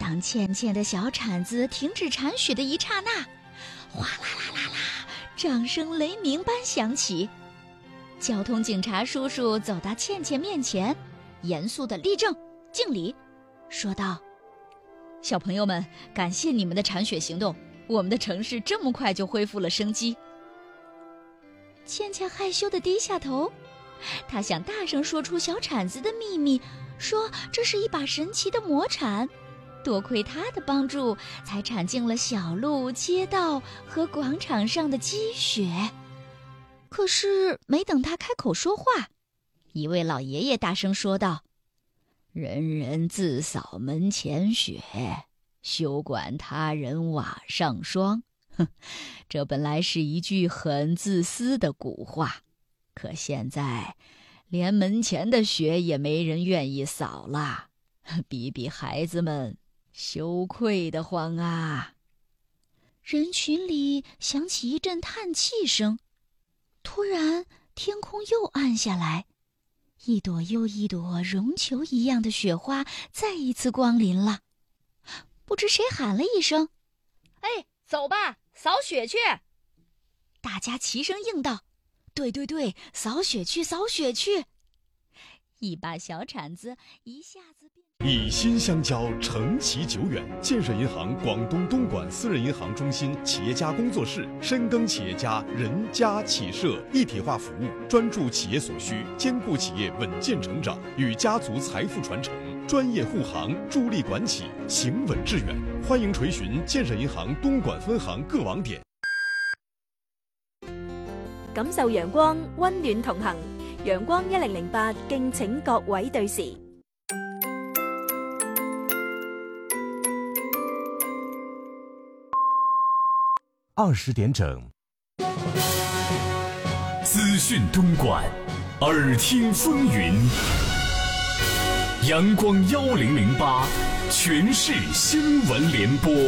当倩倩的小铲子停止铲雪的一刹那，哗啦啦啦啦，掌声雷鸣般响起。交通警察叔叔走到倩倩面前，严肃地立正敬礼，说道：小朋友们，感谢你们的铲雪行动，我们的城市这么快就恢复了生机。倩倩害羞地低下头，她想大声说出小铲子的秘密，说这是一把神奇的魔铲，多亏她的帮助，才铲净了小路、街道和广场上的积雪。可是没等她开口说话，一位老爷爷大声说道：人人自扫门前雪，休管他人瓦上霜。这本来是一句很自私的古话，可现在连门前的雪也没人愿意扫了，比比孩子们，羞愧得慌啊！人群里响起一阵叹气声，突然天空又暗下来，一朵又一朵绒球一样的雪花再一次光临了。不知谁喊了一声：哎，走吧，扫雪去！大家齐声应道：对对对，扫雪去，扫雪去！一把小铲子一下子变以心相交，承其久远。建设银行广东东莞私人银行中心企业家工作室，深耕企业家人家企社一体化服务，专注企业所需，兼顾企业稳健成长与家族财富传承。专业护航，助力管企，行稳致远。欢迎垂询建设银行东莞分行各网点。 感受陽光，溫暖同行。陽光1008，敬請各位對時。 20點整， 資訊東莞，耳聽風雲。陽光1008，全市新聞聯播。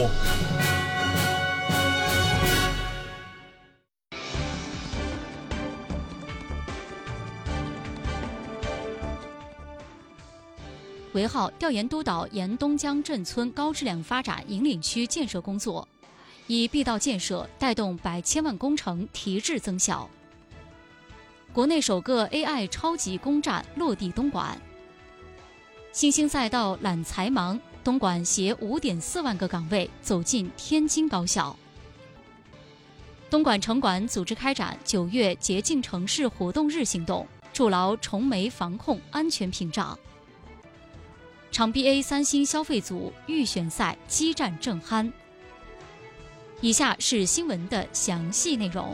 为号调研督导沿东江镇村高质量发展引领区建设工作，以必道建设带动百千万工程提质增效。国内首个 AI 超级工站落地东莞。新兴赛道揽才盲，东莞携5.4万个岗位走进天津高校。东莞城管组织开展9月洁净城市活动日行动，筑牢重煤防控安全屏障。场 BA 3星消费组预选赛激战正酣。以下是新闻的详细内容。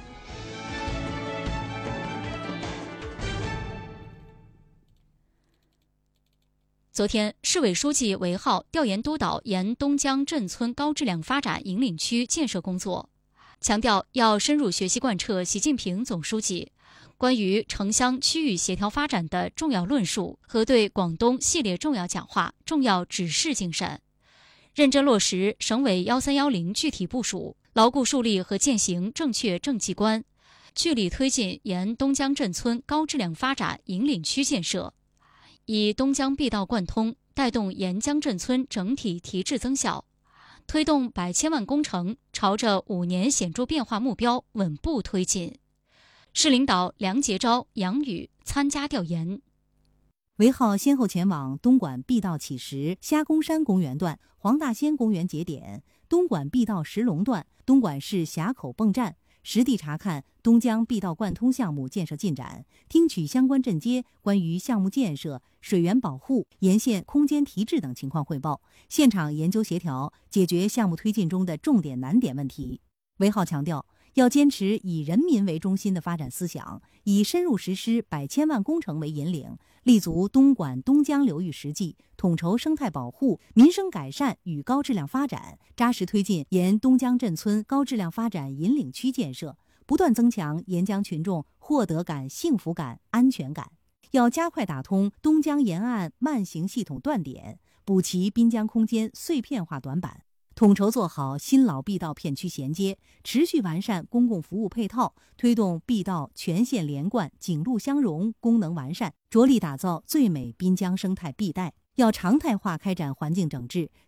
昨天，市委书记韦浩调研督导沿东江镇村高质量发展引领区建设工作，强调要深入学习贯彻习近平总书记关于城乡区域协调发展的重要论述和对广东系列重要讲话、重要指示精神，认真落实省委1310具体部署，牢固树立和践行正确政绩观，据理推进沿东江镇村高质量发展引领区建设，以东江必道贯通，带动沿江镇村整体提质增效，推动百千万工程朝着5年显著变化目标稳步推进。市领导梁杰昭、杨宇参加调研。 韦浩先后前往东莞必道启石虾公山公园段、黄大仙公园节点、东莞必道石龙段、东莞市峡口泵站，实地查看东江必道贯通项目建设进展，听取相关镇街关于项目建设、水源保护、沿线空间提质等情况汇报，现场研究协调，解决项目推进中的重点难点问题。韦浩强调，要坚持以人民为中心的发展思想，以深入实施百千万工程为引领，立足东莞东江流域实际，统筹生态保护、民生改善与高质量发展，扎实推进沿东江镇村高质量发展引领区建设，不断增强沿江群众获得感、幸福感、安全感。要加快打通东江沿岸慢行系统断点，补齐滨江空间碎片化短板，统筹做好新老必道片区衔接，持续完善公共服务配套，推动必道全线连贯、景路相融、功能完善，着力打造最美滨江生态必带。要常态化开展环境整治，